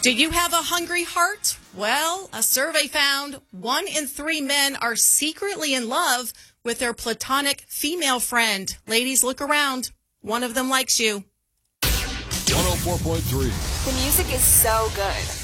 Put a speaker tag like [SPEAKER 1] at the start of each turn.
[SPEAKER 1] Do you have a hungry heart? Well, a survey found 1 in 3 men are secretly in love with their platonic female friend. Ladies, look around. One of them likes you.
[SPEAKER 2] 104.3.
[SPEAKER 3] The music is so good.